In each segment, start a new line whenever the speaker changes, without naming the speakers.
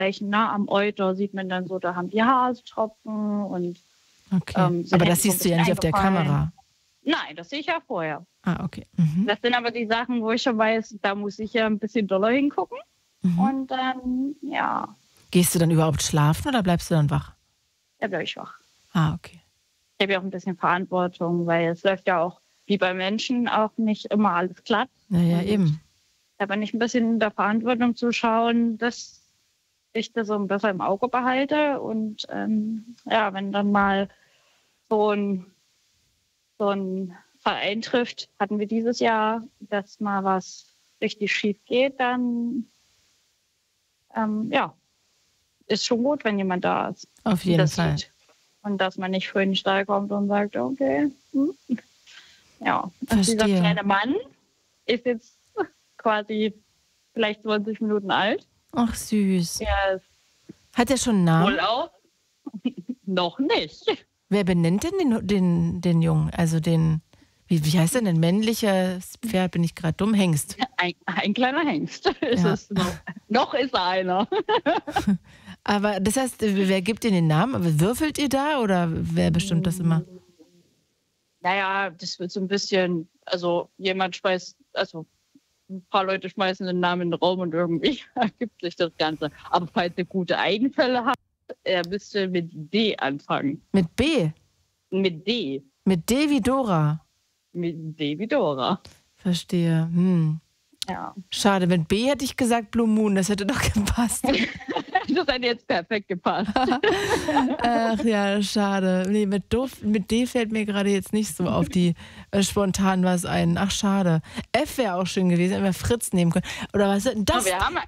am Euter sieht man dann so, da haben die Haarstropfen und
okay. Aber das siehst du ja nicht auf der Kamera.
Nein, das sehe ich ja vorher.
Ah, okay. Mhm.
Das sind aber die Sachen, wo ich schon weiß, da muss ich ja ein bisschen doller hingucken. Und dann, ja.
Gehst du dann überhaupt schlafen oder bleibst du dann wach?
Da bleibe ich wach.
Ah, okay.
Ich habe ja auch ein bisschen Verantwortung, weil es läuft ja auch, wie bei Menschen, auch nicht immer alles glatt.
Naja, eben.
Da bin ich ein bisschen in der Verantwortung zu schauen, dass ich das so ein bisschen im Auge behalte. Und wenn dann mal so ein Fall eintrifft, hatten wir dieses Jahr, dass mal was richtig schief geht, dann ist schon gut, wenn jemand da ist.
Auf jeden Fall.
Sieht. Und dass man nicht früh in den Stall kommt und sagt, okay. Ja, und dieser kleine Mann ist jetzt quasi vielleicht 20 Minuten alt.
Ach, süß.
Ja,
hat er schon einen Namen?
Wohl auch. Noch nicht.
Wer benennt denn den Jungen? Also wie heißt denn männliches Pferd, bin ich gerade dumm? Hengst.
Ein kleiner Hengst ist es noch. Noch ist er einer.
Aber das heißt, wer gibt dir den Namen? Würfelt ihr da oder wer bestimmt das immer?
Naja, das wird so ein bisschen, also ein paar Leute schmeißen den Namen in den Raum und irgendwie ergibt sich das Ganze. Aber falls ihr gute Eigenfälle habt, er müsste mit D anfangen.
Mit B?
Mit D.
Mit D wie Dora?
Mit D wie Dora.
Verstehe. Ja. Schade, mit B hätte ich gesagt Blue Moon, das hätte doch gepasst.
Das hätte jetzt perfekt gepasst.
Ach ja, schade. Nee, mit D fällt mir gerade jetzt nicht so auf die spontan was ein. Ach, schade. F wäre auch schön gewesen, wenn wir Fritz nehmen können. Oder was ist das? Wir haben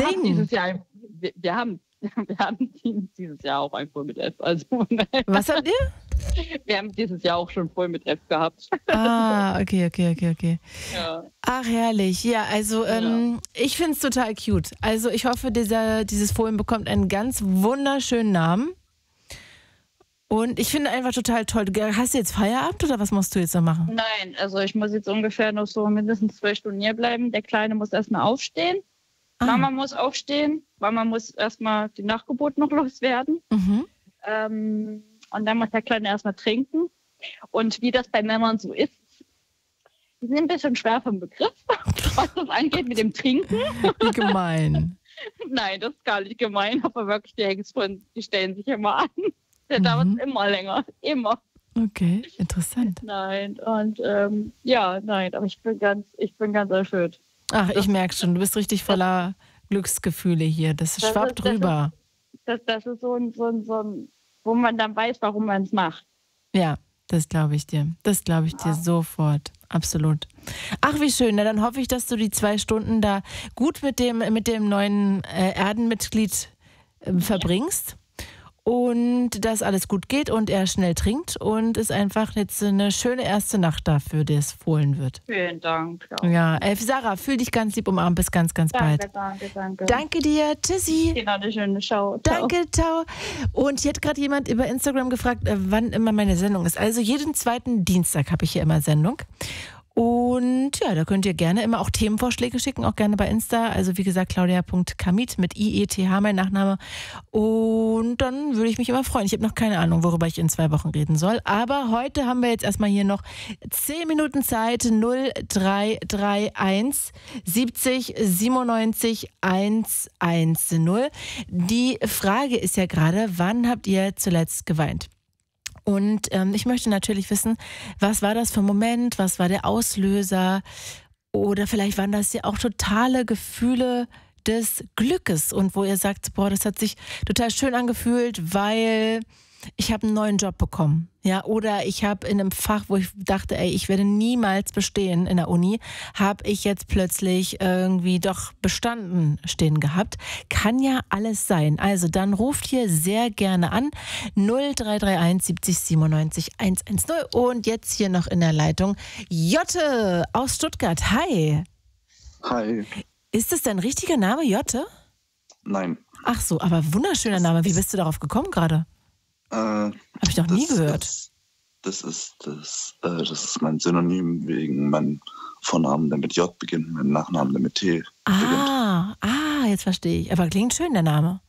dieses Jahr auch ein voll mit F. Also,
was habt ihr?
Wir haben dieses Jahr auch schon voll mit F gehabt.
Ah, okay.
Ja.
Ach, herrlich. Ja, also ich finde es total cute. Also ich hoffe, dieses Fohlen bekommt einen ganz wunderschönen Namen. Und ich finde einfach total toll. Hast du jetzt Feierabend oder was musst du jetzt noch machen?
Nein, also ich muss jetzt ungefähr noch so mindestens 12 Stunden hier bleiben. Der Kleine muss erstmal aufstehen. Mama muss aufstehen. Mama muss erstmal die Nachgeburt noch loswerden. Und dann muss der Kleine erstmal trinken. Und wie das bei Männern so ist, die sind ein bisschen schwer vom Begriff, was das angeht mit dem Trinken.
Wie gemein.
Nein, das ist gar nicht gemein, aber wirklich die Hengstfreunde, die stellen sich immer an. Der dauert immer länger, immer.
Okay, interessant.
Nein, und aber ich bin ganz erfüllt.
Ach, ich merke schon, du bist richtig voller Glücksgefühle hier. Das schwappt rüber.
Das ist so ein, wo man dann weiß, warum man es macht.
Ja, das glaube ich dir. Das glaube ich dir sofort. Absolut. Ach, wie schön. Na, dann hoffe ich, dass du die 2 Stunden da gut mit dem neuen Erdenmitglied verbringst. Und dass alles gut geht und er schnell trinkt und es einfach jetzt eine schöne erste Nacht dafür, die es fohlen wird.
Vielen Dank.
Ja, Sarah, fühl dich ganz lieb umarmt. Bis ganz, ganz bald.
Danke.
Danke dir. Tschüssi.
Genau, eine schöne Show.
Danke, ciao. Und hier hat gerade jemand über Instagram gefragt, wann immer meine Sendung ist. Also jeden 2. Dienstag habe ich hier immer Sendung. Und ja, da könnt ihr gerne immer auch Themenvorschläge schicken, auch gerne bei Insta. Also wie gesagt, claudia.kamit mit IETH, mein Nachname. Und dann würde ich mich immer freuen. Ich habe noch keine Ahnung, worüber ich in 2 Wochen reden soll. Aber heute haben wir jetzt erstmal hier noch 10 Minuten Zeit. 0331 70 97 110. Die Frage ist ja gerade, wann habt ihr zuletzt geweint? Und ich möchte natürlich wissen, was war das für ein Moment, was war der Auslöser oder vielleicht waren das ja auch totale Gefühle des Glückes und wo ihr sagt, boah, das hat sich total schön angefühlt, weil ich habe einen neuen Job bekommen. Ja, oder ich habe in einem Fach, wo ich dachte, ich werde niemals bestehen in der Uni, habe ich jetzt plötzlich irgendwie doch bestanden stehen gehabt. Kann ja alles sein. Also dann ruft hier sehr gerne an 0331 70 97 110 und jetzt hier noch in der Leitung Jotte aus Stuttgart. Hi.
Hi.
Ist das dein richtiger Name, Jotte?
Nein.
Ach so, aber wunderschöner Name. Wie bist du darauf gekommen gerade? Habe ich noch nie gehört.
Das ist mein Synonym wegen meinem Vornamen, der mit J beginnt, meinem Nachnamen, der mit T beginnt.
Jetzt verstehe ich. Aber klingt schön, der Name.